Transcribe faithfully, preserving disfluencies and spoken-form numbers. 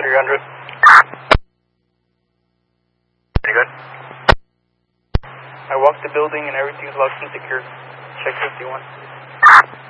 three hundred. Pretty good. I walked the building and everything's locked and secure. Check fifty-one.